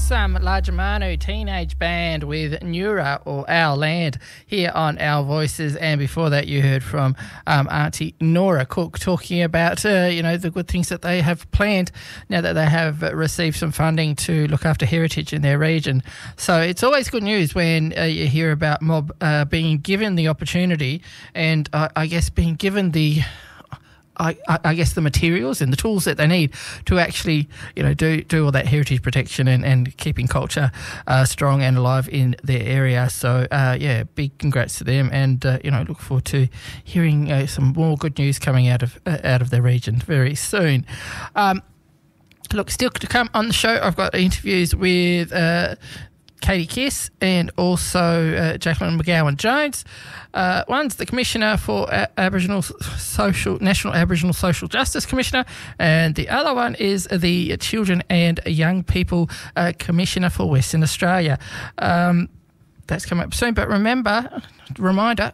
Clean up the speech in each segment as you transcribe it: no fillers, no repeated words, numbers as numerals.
Some Lajamanu teenage band with Nura or Our Land here on Our Voices, and before that you heard from Auntie Nora Cook talking about the good things that they have planned now that they have received some funding to look after heritage in their region. So it's always good news when you hear about Mob being given the opportunity and I guess being given the I guess the materials and the tools that they need to actually, do all that heritage protection and keeping culture strong and alive in their area. So, big congrats to them, and look forward to hearing some more good news coming out of their region very soon. Look, still to come on the show, I've got interviews with Katie Kiss and also Jacqueline McGowan-Jones. One's the Commissioner for National Aboriginal Social Justice Commissioner, and the other one is the Children and Young People Commissioner for Western Australia. That's coming up soon, but reminder,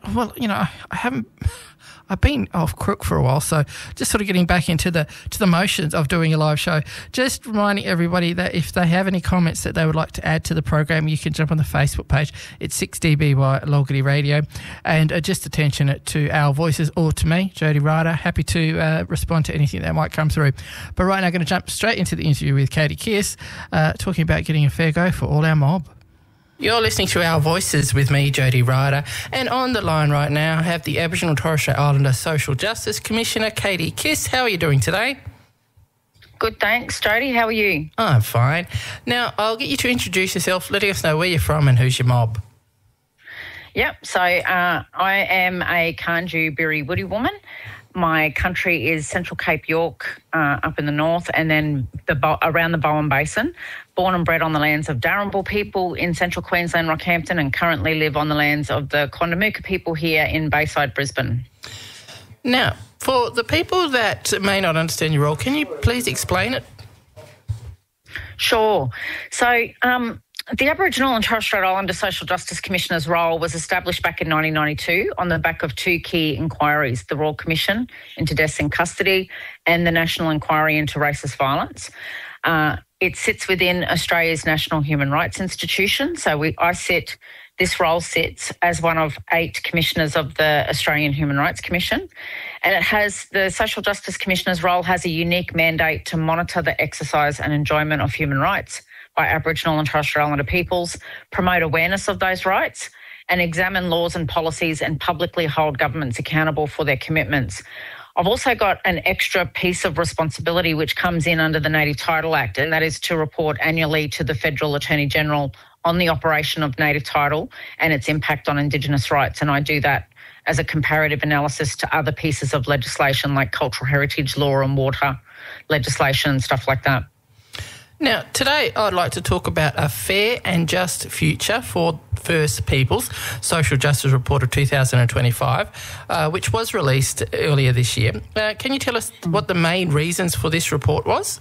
I've been off crook for a while, so just sort of getting back into the motions of doing a live show. Just reminding everybody that if they have any comments that they would like to add to the program, you can jump on the Facebook page. It's 6DBY Logarty Radio, and just attention it to Our Voices or to me, Jody Ryder. Happy to respond to anything that might come through. But right now, I'm going to jump straight into the interview with Katie Kiss, talking about getting a fair go for all our mob. You're listening to Our Voices with me, Jody Ryder, and on the line right now I have the Aboriginal and Torres Strait Islander Social Justice Commissioner, Katie Kiss. How are you doing today? Good, thanks. Jody, how are you? I'm fine. Now, I'll get you to introduce yourself, letting us know where you're from and who's your mob. Yep, so I am a Kanju Biri Woody woman. My country is Central Cape York up in the north, and then around the Bowen Basin. Born and bred on the lands of Darrinbal people in central Queensland, Rockhampton, and currently live on the lands of the Quandamooka people here in Bayside, Brisbane. Now, for the people that may not understand your role, can you please explain it? Sure. So, the Aboriginal and Torres Strait Islander Social Justice Commissioner's role was established back in 1992 on the back of two key inquiries, the Royal Commission into Deaths in Custody and the National Inquiry into Racist Violence. It sits within Australia's National Human Rights Institution. So this role sits as one of 8 commissioners of the Australian Human Rights Commission. And the Social Justice Commissioner's role has a unique mandate to monitor the exercise and enjoyment of human rights by Aboriginal and Torres Strait Islander peoples, promote awareness of those rights, and examine laws and policies and publicly hold governments accountable for their commitments. I've also got an extra piece of responsibility which comes in under the Native Title Act, and that is to report annually to the Federal Attorney General on the operation of native title and its impact on Indigenous rights. And I do that as a comparative analysis to other pieces of legislation like cultural heritage law and water legislation and stuff like that. Now, today I'd like to talk about a fair and just future for First Peoples Social Justice Report of 2025, which was released earlier this year. Can you tell us what the main reasons for this report was?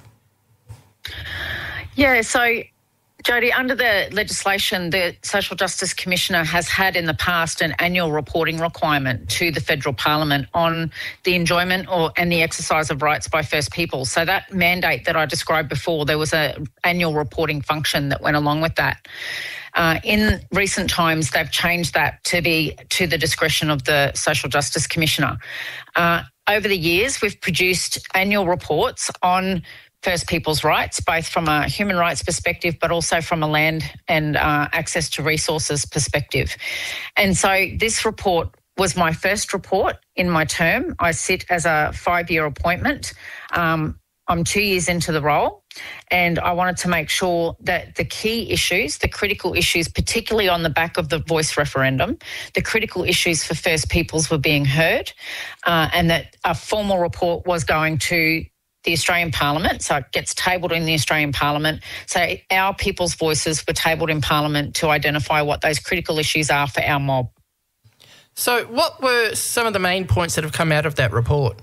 Yeah, so Jody, under the legislation, the Social Justice Commissioner has had in the past an annual reporting requirement to the Federal Parliament on the enjoyment and the exercise of rights by First Peoples. So that mandate that I described before, there was an annual reporting function that went along with that. In recent times, they've changed that to be to the discretion of the Social Justice Commissioner. Over the years, we've produced annual reports on First Peoples' rights, both from a human rights perspective, but also from a land and access to resources perspective. And so this report was my first report in my term. I sit as a 5-year appointment. I'm 2 years into the role, and I wanted to make sure that the key issues, the critical issues, particularly on the back of the Voice referendum, the critical issues for First Peoples were being heard, and that a formal report was going to the Australian Parliament, so it gets tabled in the Australian Parliament. So our people's voices were tabled in Parliament to identify what those critical issues are for our mob. So what were some of the main points that have come out of that report?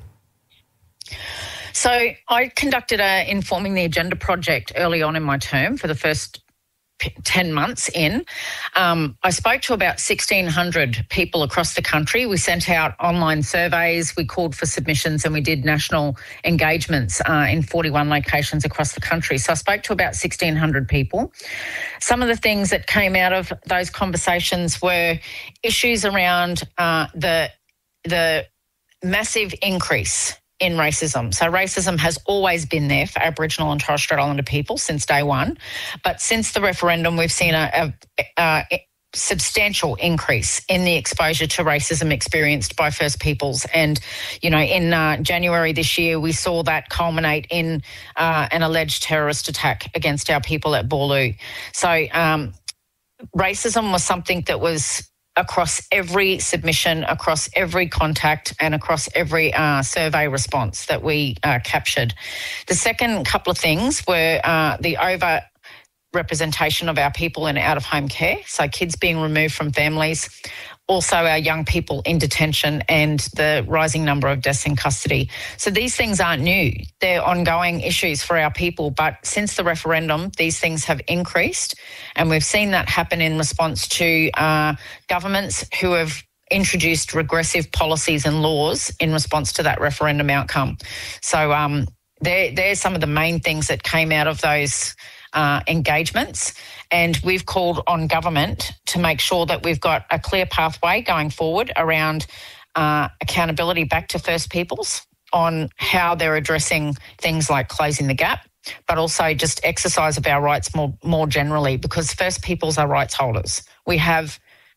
So I conducted a Informing the Agenda project early on in my term for the first 10 months in. I spoke to about 1,600 people across the country. We sent out online surveys, we called for submissions, and we did national engagements in 41 locations across the country. So I spoke to about 1,600 people. Some of the things that came out of those conversations were issues around the massive increase in racism. So racism has always been there for Aboriginal and Torres Strait Islander people since day one. But since the referendum, we've seen a substantial increase in the exposure to racism experienced by First Peoples. And, you know, in January this year, we saw that culminate in an alleged terrorist attack against our people at Boorloo. So racism was something that was across every submission, across every contact, and across every survey response that we captured. The second couple of things were the over-representation of our people in out-of-home care, so kids being removed from families, also our young people in detention, and the rising number of deaths in custody. So these things aren't new. They're ongoing issues for our people, but since the referendum, these things have increased, and we've seen that happen in response to governments who have introduced regressive policies and laws in response to that referendum outcome. So there's some of the main things that came out of those engagements, and we've called on government to make sure that we've got a clear pathway going forward around accountability back to First Peoples on how they're addressing things like closing the gap, but also just exercise of our rights more generally, because First Peoples are rights holders. We have